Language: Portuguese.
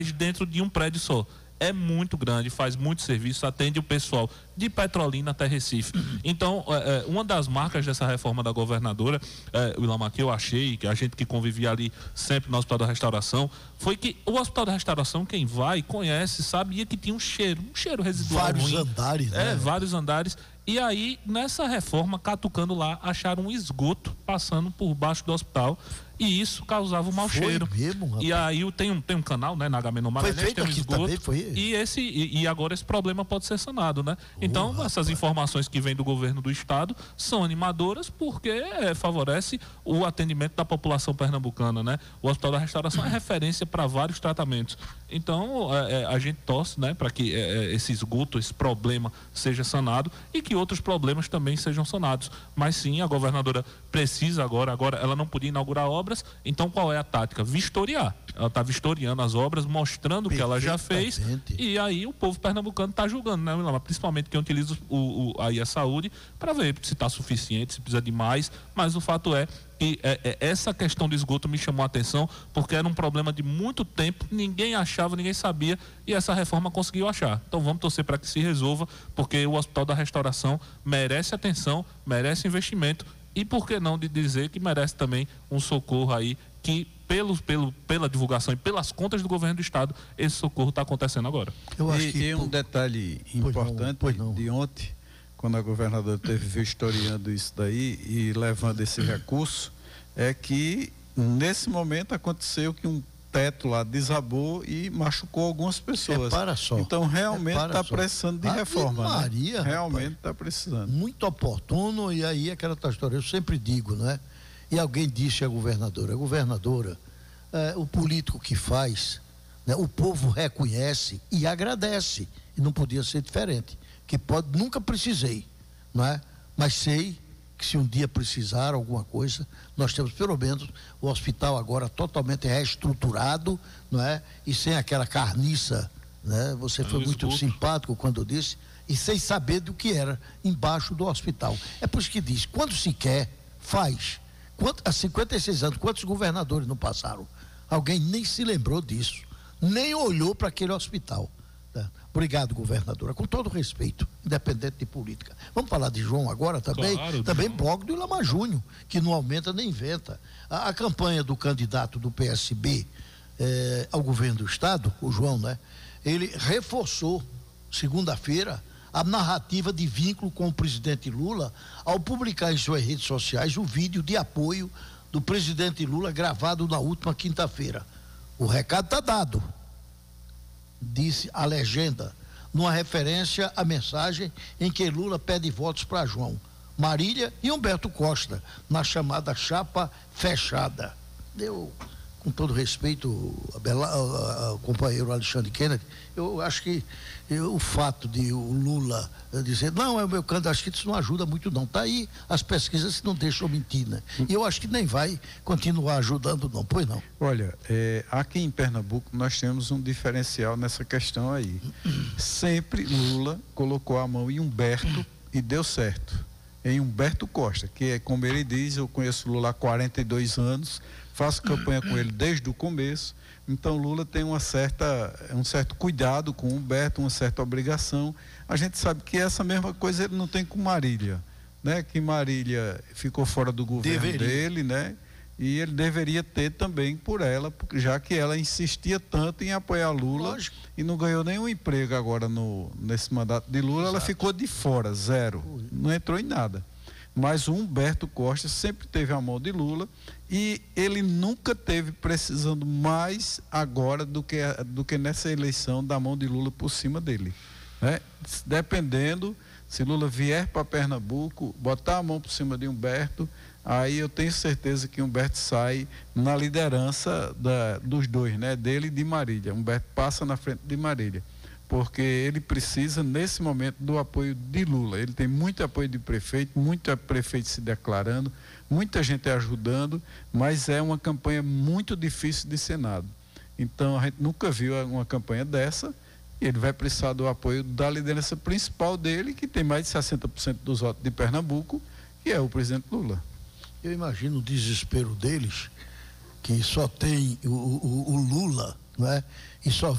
dentro de um prédio só. É muito grande, faz muito serviço, atende o pessoal de Petrolina até Recife. Então, uma das marcas dessa reforma da governadora, Willamar, que eu achei, que a gente que convivia ali sempre no Hospital da Restauração, foi que o Hospital da Restauração, quem vai, conhece, sabia que tinha um cheiro residual vários ruim. Andares, né? Vários andares. E aí, nessa reforma, catucando lá, acharam um esgoto passando por baixo do hospital. E isso causava um mau cheiro. Mesmo, rapaz. E aí tem um canal, né, na Agamenon Magalhães, tem um esgoto. E agora esse problema pode ser sanado, né? Então, essas informações que vêm do governo do estado são animadoras porque favorece o atendimento da população pernambucana, né? O Hospital da Restauração é referência para vários tratamentos. Então, a gente torce, né, para que esse esgoto, esse problema seja sanado e que outros problemas também sejam sanados. Mas sim, a governadora precisa agora ela não podia inaugurar obras, então qual é a tática? Vistoriar. Ela está vistoriando as obras, mostrando o que ela já fez, e aí o povo pernambucano está julgando, né, Willamar? Principalmente quem utiliza aí a saúde, para ver se está suficiente, se precisa de mais, mas o fato é que essa questão do esgoto me chamou a atenção, porque era um problema de muito tempo, ninguém achava, ninguém sabia, e essa reforma conseguiu achar. Então vamos torcer para que se resolva, porque o Hospital da Restauração merece atenção, merece investimento, e por que não de dizer que merece também um socorro aí, que pela divulgação e pelas contas do governo do estado, esse socorro está acontecendo agora. E um detalhe importante de ontem, quando a governadora esteve vistoriando isso daí e levando esse recurso, é que nesse momento aconteceu que um teto lá desabou e machucou algumas pessoas. Então realmente está precisando de reforma. Maria, realmente está precisando. Muito oportuno, e aí aquela história, eu sempre digo, né? E alguém disse à governadora, o político que faz, né, o povo reconhece e agradece, e não podia ser diferente, que nunca precisei, não é? Mas sei que se um dia precisar alguma coisa, nós temos pelo menos o hospital agora totalmente reestruturado, não é? E sem aquela carniça, né? Você foi muito simpático quando disse, e sem saber do que era embaixo do hospital. É por isso que diz, quando se quer, faz. Há 56 anos, quantos governadores não passaram? Alguém nem se lembrou disso, nem olhou para aquele hospital. Tá? Obrigado, governadora, com todo respeito, independente de política. Vamos falar de João agora também? Claro, também blog do Willamar Júnior, que não aumenta nem inventa. A campanha do candidato do PSB ao governo do estado, o João, né? Ele reforçou, segunda-feira, a narrativa de vínculo com o presidente Lula ao publicar em suas redes sociais o vídeo de apoio do presidente Lula gravado na última quinta-feira. O recado está dado, disse a legenda, numa referência à mensagem em que Lula pede votos para João, Marília e Humberto Costa, na chamada chapa fechada. Deu, com todo respeito, ao companheiro Alexandre Kennedy, eu acho que o fato de o Lula dizer, não, é o meu candidato, acho que isso não ajuda muito não. Está aí as pesquisas que não deixam mentir, né? E eu acho que nem vai continuar ajudando não, pois não. Olha, aqui em Pernambuco nós temos um diferencial nessa questão aí. Sempre Lula colocou a mão em Humberto e deu certo. Em Humberto Costa, que é como ele diz, eu conheço Lula há 42 anos, faço campanha com ele desde o começo, então Lula tem um certo cuidado com o Humberto, uma certa obrigação. A gente sabe que essa mesma coisa ele não tem com Marília, né? Que Marília ficou fora do governo dele, né? E ele deveria ter também por ela, já que ela insistia tanto em apoiar Lula. Lógico. E não ganhou nenhum emprego agora nesse mandato de Lula. Exato. Ela ficou de fora, zero, não entrou em nada. Mas o Humberto Costa sempre teve a mão de Lula e ele nunca teve precisando mais agora do que nessa eleição da mão de Lula por cima dele, né? Dependendo, se Lula vier para Pernambuco, botar a mão por cima de Humberto, aí eu tenho certeza que Humberto sai na liderança dos dois, né? Dele e de Marília. Humberto passa na frente de Marília, porque ele precisa nesse momento do apoio de Lula. Ele tem muito apoio de prefeito, muito prefeito se declarando, muita gente ajudando, mas é uma campanha muito difícil de Senado. Então a gente nunca viu uma campanha dessa. Ele vai precisar do apoio da liderança principal dele, que tem mais de 60% dos votos de Pernambuco, que é o presidente Lula. Eu imagino o desespero deles, que só tem o Lula não é? E só